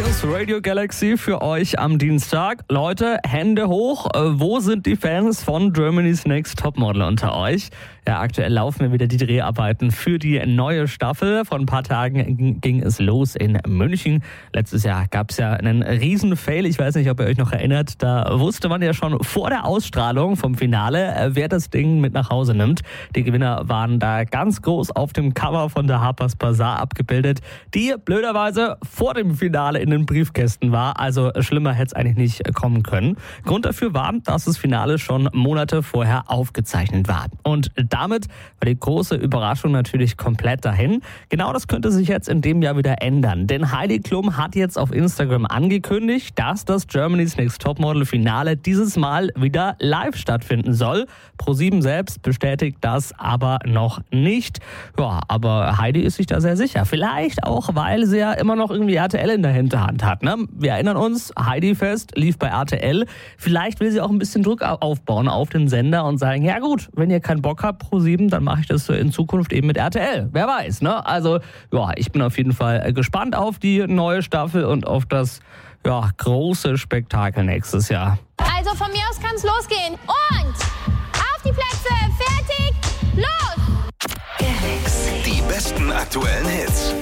ist Radio Galaxy für euch am Dienstag. Leute, Hände hoch. Wo sind die Fans von Germany's Next Topmodel unter euch? Ja, aktuell laufen wir wieder die Dreharbeiten für die neue Staffel. Vor ein paar Tagen ging es los in München. Letztes Jahr gab es ja einen riesen Fail. Ich weiß nicht, ob ihr euch noch erinnert. Da wusste man ja schon vor der Ausstrahlung vom Finale, wer das Ding mit nach Hause nimmt. Die Gewinner waren da ganz groß auf dem Cover von der Harper's Bazaar abgebildet, die blöderweise vor dem Finale in den Briefkästen war. Also schlimmer hätte es eigentlich nicht kommen können. Grund dafür war, dass das Finale schon Monate vorher aufgezeichnet war. Und damit war die große Überraschung natürlich komplett dahin. Genau das könnte sich jetzt in dem Jahr wieder ändern. Denn Heidi Klum hat jetzt auf Instagram angekündigt, dass das Germany's Next Topmodel Finale dieses Mal wieder live stattfinden soll. ProSieben selbst bestätigt das aber noch nicht. Ja, aber Heidi ist sich da sehr sicher. Vielleicht auch, weil sie ja immer noch irgendwie RTL in der Hinterhand hat. Ne? Wir erinnern uns, Heidi-Fest lief bei RTL. Vielleicht will sie auch ein bisschen Druck aufbauen auf den Sender und sagen, ja gut, wenn ihr keinen Bock habt, ProSieben, dann mache ich das in Zukunft eben mit RTL. Wer weiß, ne? Also, ja, ich bin auf jeden Fall gespannt auf die neue Staffel und auf das, ja, große Spektakel nächstes Jahr. Also von mir aus kann es losgehen. Und auf die Plätze, fertig, los! Die besten aktuellen Hits.